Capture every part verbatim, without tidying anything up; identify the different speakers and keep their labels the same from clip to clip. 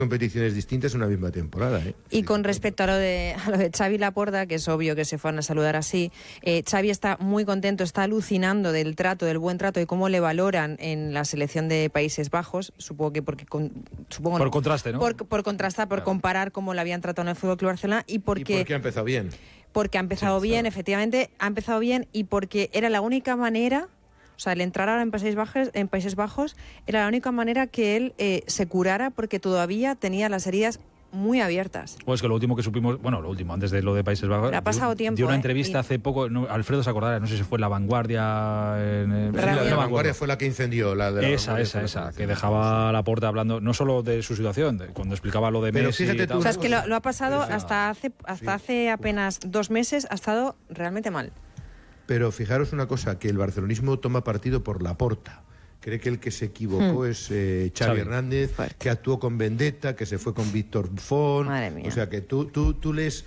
Speaker 1: competiciones distintas en una misma temporada, ¿eh?
Speaker 2: Y con respecto a lo de a lo de Xavi Laporta, que es obvio que se fueron a saludar así, eh, Xavi está muy contento, está alucinando del trato, del buen trato y cómo le valoran en la selección de Países Bajos, supongo que porque con, supongo
Speaker 3: por
Speaker 2: no,
Speaker 3: contraste, ¿no?
Speaker 2: Por, por contrastar, por claro. comparar cómo le habían tratado en el Fútbol Club Barcelona y porque
Speaker 1: y porque ha empezado bien.
Speaker 2: Porque ha empezado sí, bien, claro. efectivamente, ha empezado bien y porque era la única manera. O sea, el entrar ahora en Países Bajos, en Países Bajos era la única manera que él eh, se curara porque todavía tenía las heridas muy abiertas.
Speaker 3: Pues que lo último que supimos, bueno, lo último, antes de lo de Países Bajos,
Speaker 2: pero ha pasado
Speaker 3: dio,
Speaker 2: tiempo,
Speaker 3: dio una
Speaker 2: ¿eh?
Speaker 3: entrevista
Speaker 2: y...
Speaker 3: hace poco, no, Alfredo se acordará, no sé si fue La Vanguardia. En, en,
Speaker 1: sí, la de La Vanguardia fue la que incendió. La de la
Speaker 3: esa, esa, esa, que dejaba a Laporta hablando no solo de su situación, de, cuando explicaba lo de
Speaker 1: pero
Speaker 3: Messi.
Speaker 1: Fíjate
Speaker 3: y tal.
Speaker 2: O sea, es que lo, lo ha pasado
Speaker 1: esa...
Speaker 2: hasta hace hasta sí. hace apenas dos meses, ha estado realmente mal.
Speaker 1: Pero fijaros una cosa, que el barcelonismo toma partido por Laporta. Cree que el que se equivocó hmm. es eh, Xavi, Xavi Hernández, Fuerte. que actuó con vendetta, que se fue con Víctor Font.
Speaker 2: Madre mía.
Speaker 1: O sea, que tú, tú, tú lees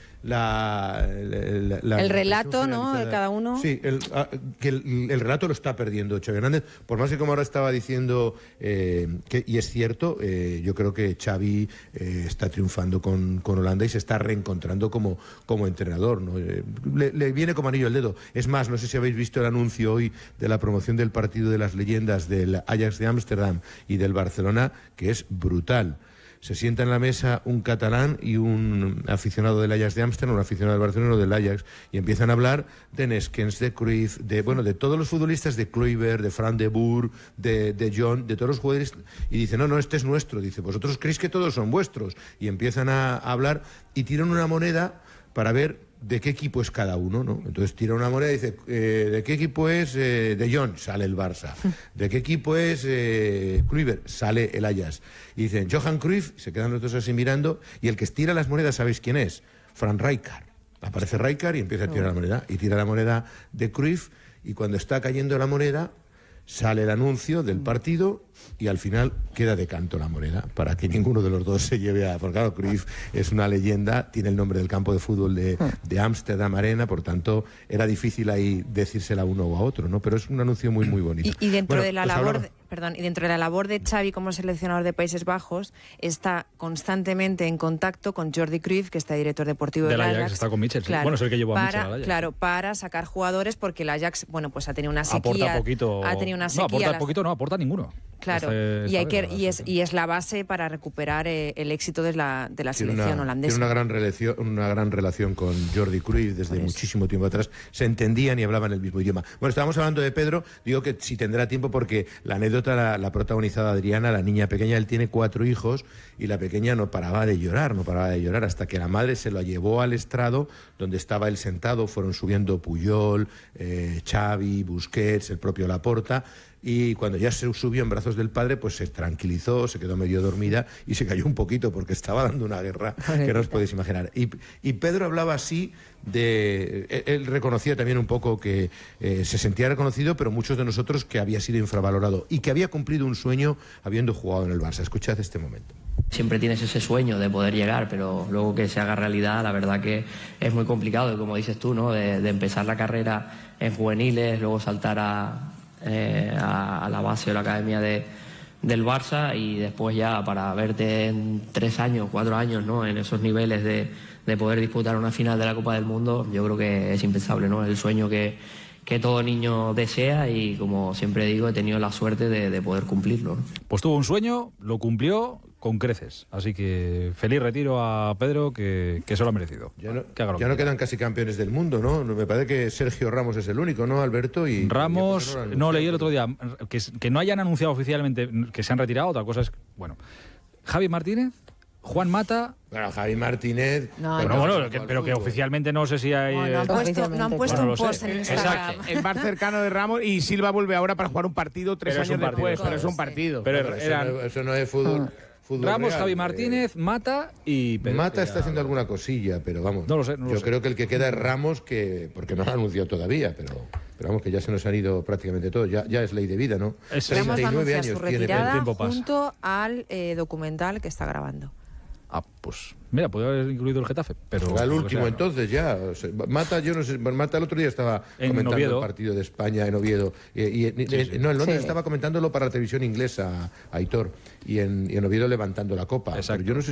Speaker 1: la, la, la
Speaker 2: el relato, ¿no?, de cada uno.
Speaker 1: Sí, el, que el, el relato lo está perdiendo Xavi Hernández. Por más que como ahora estaba diciendo, eh, que, y es cierto, eh, yo creo que Xavi eh, está triunfando con, con Holanda y se está reencontrando como, como entrenador, ¿no? Eh, le, le viene como anillo al dedo. Es más, no sé si habéis visto el anuncio hoy de la promoción del partido de las leyendas del Ajax de Ámsterdam y del Barcelona, que es brutal. Se sienta en la mesa un catalán y un aficionado del Ajax de Ámsterdam, un aficionado del Barcelona, del Ajax, y empiezan a hablar de Neskens, de Cruyff, de bueno, de todos los futbolistas, de Kluivert, de Fran de Boer, de, de John, de todos los jugadores, y dice, no, no, este es nuestro. Dice, vosotros creéis que todos son vuestros. Y empiezan a, a hablar y tiran una moneda para ver de qué equipo es cada uno, ¿no? Entonces tira una moneda y dice, eh, ¿de qué equipo es eh, de John? Sale el Barça. ¿De qué equipo es eh, Kluivert? Sale el Ajax. Y dicen, Johan Cruyff, se quedan los dos así mirando, y el que tira las monedas, ¿sabéis quién es? Fran Rijkaard. Aparece Rijkaard y empieza a tirar la moneda. Y tira la moneda de Cruyff, y cuando está cayendo la moneda, sale el anuncio del partido y al final queda de canto la moneda para que ninguno de los dos se lleve a... Porque claro, Cruyff es una leyenda, tiene el nombre del campo de fútbol de, de Ámsterdam Arena, por tanto era difícil ahí decírsela a uno o a otro, ¿no? Pero es un anuncio muy muy bonito.
Speaker 2: Y, y dentro
Speaker 1: bueno,
Speaker 2: de la
Speaker 1: pues
Speaker 2: labor...
Speaker 1: hablamos...
Speaker 2: De... Perdón, y dentro de la labor de Xavi como seleccionador de Países Bajos, está constantemente en contacto con Jordi Cruyff, que está director deportivo del Ajax.
Speaker 3: Ajax. Está con Mitchell,
Speaker 2: claro,
Speaker 3: bueno, es el que llevó a Mitchell al Ajax.
Speaker 2: Claro, para sacar jugadores, porque el Ajax, bueno, pues ha tenido una sequía.
Speaker 3: Aporta poquito.
Speaker 2: Ha tenido una sequía.
Speaker 3: No, aporta
Speaker 2: las...
Speaker 3: poquito, no, aporta ninguno.
Speaker 2: Claro, este, y, hay que, y, es, y es la base para recuperar eh, el éxito de la, de la selección
Speaker 1: una,
Speaker 2: holandesa.
Speaker 1: Tiene una gran, relación, una gran relación con Jordi Cruyff desde muchísimo tiempo atrás. Se entendían y hablaban el mismo idioma. Bueno, estábamos hablando de Pedro, digo que si tendrá tiempo porque la anécdota la, la protagonizada Adriana, la niña pequeña. Él tiene cuatro hijos y la pequeña no paraba de llorar, no paraba de llorar hasta que la madre se lo llevó al estrado donde estaba él sentado. Fueron subiendo Puyol, eh, Xavi, Busquets, el propio Laporta. Y cuando ya se subió en brazos del padre, pues se tranquilizó, se quedó medio dormida y se cayó un poquito porque estaba dando una guerra que no os podéis imaginar. Y, y Pedro hablaba así de... Él, él reconocía también un poco que eh, se sentía reconocido, pero muchos de nosotros que había sido infravalorado y que había cumplido un sueño habiendo jugado en el Barça. Escuchad este momento.
Speaker 4: Siempre tienes ese sueño de poder llegar, pero luego que se haga realidad, la verdad que es muy complicado. Y como dices tú, ¿no? De, de empezar la carrera en juveniles, luego saltar a... Eh, a, a la base o la academia de, del Barça y después ya para verte en tres años, cuatro años, ¿no? En esos niveles de, de poder disputar una final de la Copa del Mundo, yo creo que es impensable, ¿no? Es el sueño que, que todo niño desea y, como siempre digo, he tenido la suerte de, de poder cumplirlo, ¿no?
Speaker 3: Pues tuvo un sueño, lo cumplió con creces. Así que feliz retiro a Pedro, que, que se lo ha merecido.
Speaker 1: Ya no, que ya no quedan casi campeones del mundo, ¿no? Me parece que Sergio Ramos es el único, ¿no, Alberto? Y
Speaker 3: Ramos, no, no leí el otro día, que, que no hayan anunciado oficialmente que se han retirado, otra cosa es... Bueno, Javi Martínez, Juan Mata...
Speaker 1: Bueno, Javi Martínez...
Speaker 3: No, pero, no, bueno, que, pero que oficialmente no sé si hay...
Speaker 2: Bueno, han puesto, no han puesto bueno, un post en Instagram.
Speaker 5: Exacto. El más cercano de Ramos, y Silva vuelve ahora para jugar un partido tres
Speaker 3: pero
Speaker 5: años
Speaker 3: partido,
Speaker 5: después,
Speaker 3: claro,
Speaker 5: pero es un
Speaker 3: sí.
Speaker 5: partido.
Speaker 3: Pero,
Speaker 1: pero
Speaker 3: eran...
Speaker 1: eso, no, eso no es fútbol... Ah.
Speaker 3: Ramos,
Speaker 1: real.
Speaker 3: Javi Martínez, Mata y Pedro.
Speaker 1: Mata está haciendo alguna cosilla, pero vamos.
Speaker 3: No lo sé, no
Speaker 1: yo
Speaker 3: lo
Speaker 1: creo
Speaker 3: sé.
Speaker 1: que el que queda es Ramos, que porque no lo ha anunciado todavía, pero, pero vamos, que ya se nos han ido prácticamente todos. Ya, ya es ley de vida, ¿no?
Speaker 2: treinta y nueve años su retirada junto al eh, documental que está grabando.
Speaker 3: Ah, pues mira, podría haber incluido el Getafe, pero...
Speaker 1: Será el último sea, entonces ya. O sea, Mata, yo no sé, Mata el otro día estaba
Speaker 3: en
Speaker 1: comentando
Speaker 3: Oviedo.
Speaker 1: el partido de España en Oviedo. Y, y, y, sí, sí. No, en Londres sí. estaba comentándolo para la televisión inglesa, Aitor, y en, y en Oviedo levantando la copa.
Speaker 3: Exacto.
Speaker 1: Pero yo no sé